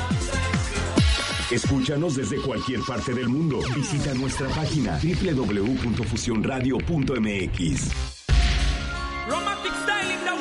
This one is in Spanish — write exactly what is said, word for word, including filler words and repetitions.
Escúchanos desde cualquier parte del mundo. Visita nuestra página doble u doble u doble u punto fusión radio punto m x. Romantic style in the